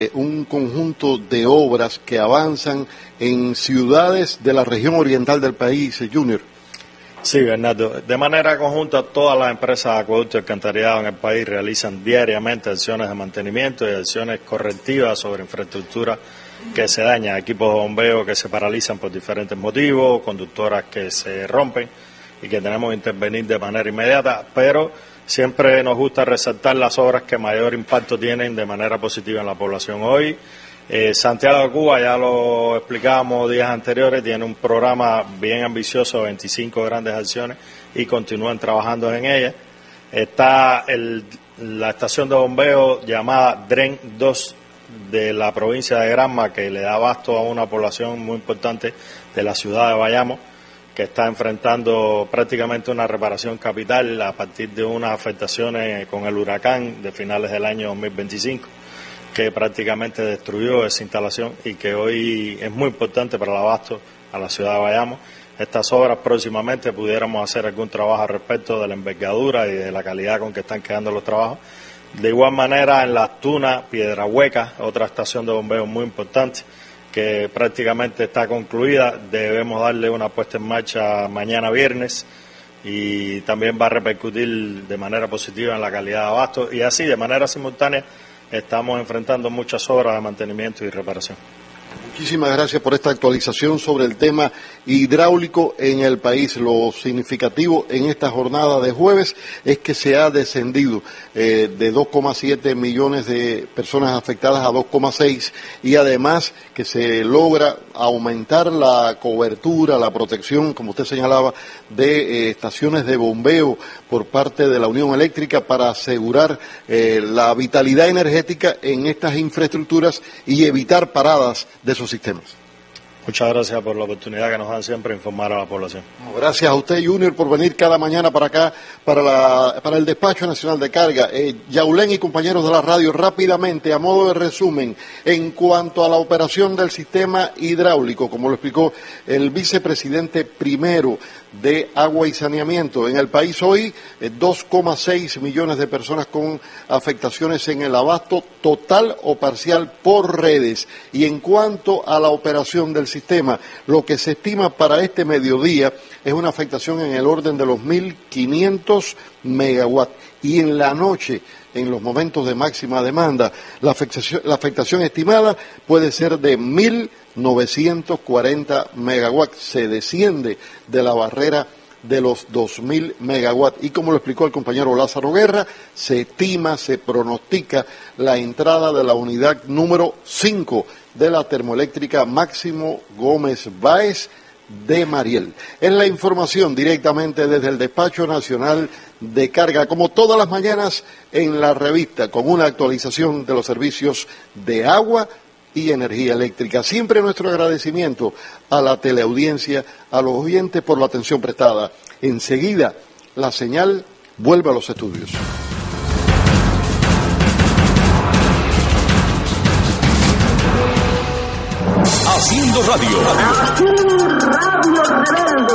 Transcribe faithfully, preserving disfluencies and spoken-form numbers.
un conjunto de obras que avanzan en ciudades de la región oriental del país, Junior. Sí, Bernardo. De manera conjunta, todas las empresas de acueducto y alcantarillado en el país realizan diariamente acciones de mantenimiento y acciones correctivas sobre infraestructura que se daña, equipos de bombeo que se paralizan por diferentes motivos, conductoras que se rompen y que tenemos que intervenir de manera inmediata, pero siempre nos gusta resaltar las obras que mayor impacto tienen de manera positiva en la población. Hoy, eh, Santiago de Cuba, ya lo explicábamos días anteriores, tiene un programa bien ambicioso de veinticinco grandes acciones y continúan trabajando en ellas. Está el, la estación de bombeo llamada DREN dos de la provincia de Granma, que le da abasto a una población muy importante de la ciudad de Bayamo, que está enfrentando prácticamente una reparación capital a partir de unas afectaciones con el huracán de finales del año dos mil veinticinco, que prácticamente destruyó esa instalación y que hoy es muy importante para el abasto a la ciudad de Bayamo. Estas obras próximamente pudiéramos hacer algún trabajo al respecto de la envergadura y de la calidad con que están quedando los trabajos. De igual manera, en Las Tunas, Piedra Hueca, otra estación de bombeo muy importante, que prácticamente está concluida, debemos darle una puesta en marcha mañana viernes y también va a repercutir de manera positiva en la calidad de abasto, y así de manera simultánea estamos enfrentando muchas obras de mantenimiento y reparación. Muchísimas gracias por esta actualización sobre el tema hidráulico en el país. Lo significativo en esta jornada de jueves es que se ha descendido eh, de dos coma siete millones de personas afectadas a dos coma seis, y además que se logra aumentar la cobertura, la protección, como usted señalaba, de eh, estaciones de bombeo por parte de la Unión Eléctrica para asegurar eh, la vitalidad energética en estas infraestructuras y evitar paradas de esos sistemas. Muchas gracias por la oportunidad que nos dan siempre de informar a la población. Gracias a usted, Junior, por venir cada mañana para acá, para, la, para el Despacho Nacional de Carga. Eh, Yaulén y compañeros de la radio, rápidamente, a modo de resumen, en cuanto a la operación del sistema hidráulico, como lo explicó el vicepresidente primero de Agua y Saneamiento. En el país hoy, eh, dos coma seis millones de personas con afectaciones en el abasto total o parcial por redes. Y en cuanto a la operación del sistema, lo que se estima para este mediodía es una afectación en el orden de los mil quinientos megawatts. Y en la noche, en los momentos de máxima demanda, la afectación, la afectación estimada puede ser de mil novecientos cuarenta megawatts. Se desciende de la barrera de los dos mil megawatts. Y como lo explicó el compañero Lázaro Guerra, se estima, se pronostica la entrada de la unidad número cinco de la termoeléctrica Máximo Gómez Báez de Mariel. Es la información directamente desde el Despacho Nacional de Carga, como todas las mañanas en la revista, con una actualización de los servicios de agua y energía eléctrica. Siempre nuestro agradecimiento a la teleaudiencia, a los oyentes por la atención prestada. Enseguida, la señal vuelve a los estudios. Haciendo radio. Radio.